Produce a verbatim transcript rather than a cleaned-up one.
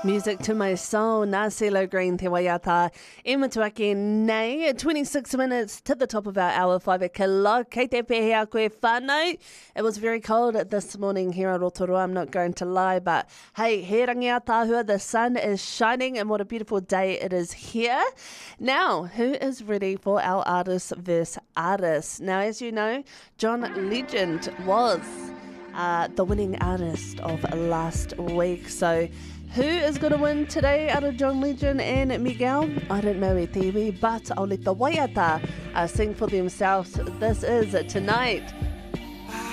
Music to my soul, nā Silo Green te waiata. E matuake nei, twenty-six minutes to the top of our hour, five o'clock. Kei te pehea koe whānau. It was very cold this morning here at Rotorua, I'm not going to lie, but hey, he rangi a tāhua, the sun is shining and what a beautiful day it is here. Now, who is ready for our Artist versus Artist? Now, as you know, John Legend was uh, the winning artist of last week, so who is going to win today out of John Legend and Miguel? I don't know e te iwi, but I'll let the waiata uh, sing for themselves. This is Tonight